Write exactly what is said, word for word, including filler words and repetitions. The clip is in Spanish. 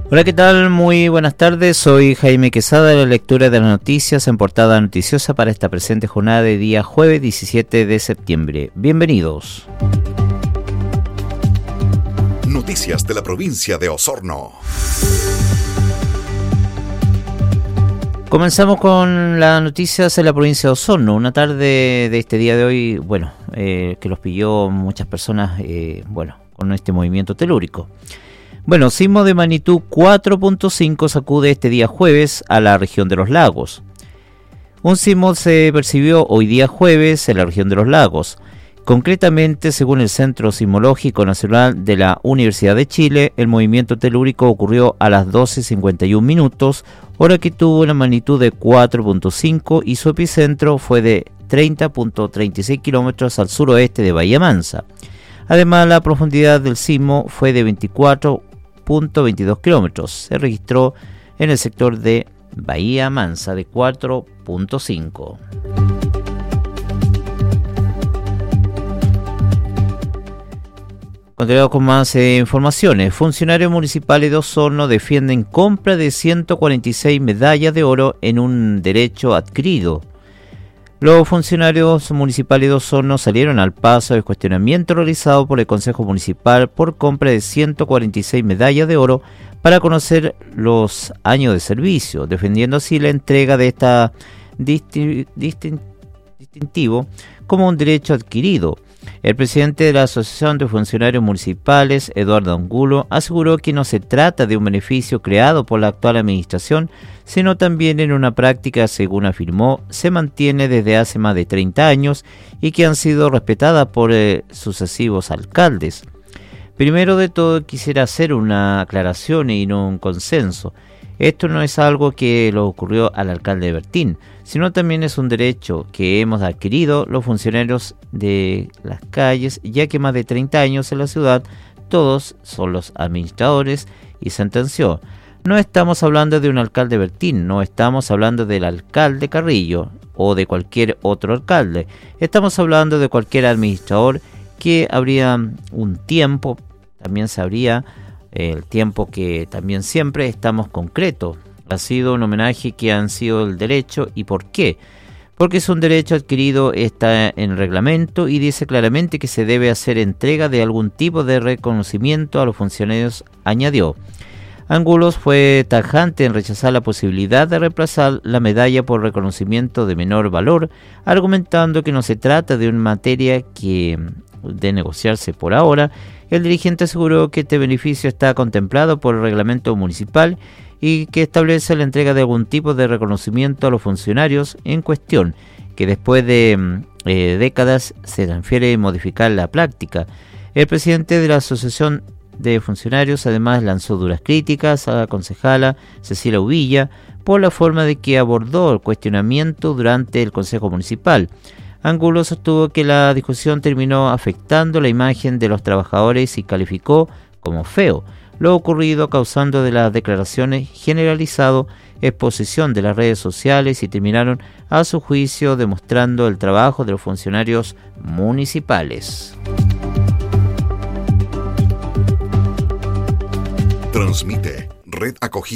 Hola, ¿qué tal? Muy buenas tardes. Soy Jaime Quesada de la lectura de las noticias en Portada Noticiosa para esta presente jornada de día jueves diecisiete de septiembre. Bienvenidos. Noticias de la provincia de Osorno. Comenzamos con las noticias de la provincia de Osorno. Una tarde de este día de hoy, bueno, eh, que los pilló muchas personas, eh, bueno, con este movimiento telúrico. Bueno, sismo de magnitud cuatro punto cinco sacude este día jueves a la región de los lagos. Un sismo se percibió hoy día jueves en la región de los lagos. Concretamente, según el Centro Sismológico Nacional de la Universidad de Chile, el movimiento telúrico ocurrió a las doce cincuenta y un minutos, hora que tuvo una magnitud de cuatro punto cinco y su epicentro fue de treinta punto treinta y seis kilómetros al suroeste de Bahía Mansa. Además, la profundidad del sismo fue de veinticuatro punto veintidós kilómetros. Se registró en el sector de Bahía Mansa de cuatro punto cinco. Continuamos con más eh, informaciones. Funcionarios municipales de Osorno defienden compra de ciento cuarenta y seis medallas de oro en un derecho adquirido. Los funcionarios municipales de Osorno salieron al paso del cuestionamiento realizado por el Consejo Municipal por compra de ciento cuarenta y seis medallas de oro para conocer los años de servicio, defendiendo así la entrega de esta disti- distin- distintivo como un derecho adquirido. El presidente de la Asociación de Funcionarios Municipales, Eduardo Angulo, aseguró que no se trata de un beneficio creado por la actual administración, sino también en una práctica, según afirmó, se mantiene desde hace más de treinta años y que han sido respetadas por eh, sucesivos alcaldes. Primero de todo, quisiera hacer una aclaración y no un consenso. Esto no es algo que le ocurrió al alcalde de Bertín, sino también es un derecho que hemos adquirido los funcionarios de las calles, ya que más de treinta años en la ciudad todos son los administradores, y sentenció. No estamos hablando de un alcalde Bertín, no estamos hablando del alcalde Carrillo o de cualquier otro alcalde. Estamos hablando de cualquier administrador que habría un tiempo, también sabría el tiempo que también siempre estamos concretos. Ha sido un homenaje que han sido el derecho. ¿Y por qué? Porque es un derecho adquirido, está en el reglamento y dice claramente que se debe hacer entrega de algún tipo de reconocimiento a los funcionarios, añadió. Angulos fue tajante en rechazar la posibilidad de reemplazar la medalla por reconocimiento de menor valor, argumentando que no se trata de una materia que de negociarse por ahora. El dirigente aseguró que este beneficio está contemplado por el reglamento municipal y que establece la entrega de algún tipo de reconocimiento a los funcionarios en cuestión, que después de eh, décadas se transfiere modificar la práctica. El presidente de la Asociación de Funcionarios además lanzó duras críticas a la concejala Cecilia Uvilla por la forma de que abordó el cuestionamiento durante el Consejo Municipal. Angulo sostuvo que la discusión terminó afectando la imagen de los trabajadores y calificó como feo lo ocurrido, causando de las declaraciones generalizado exposición de las redes sociales y terminaron a su juicio demostrando el trabajo de los funcionarios municipales. Transmite Red Acogida.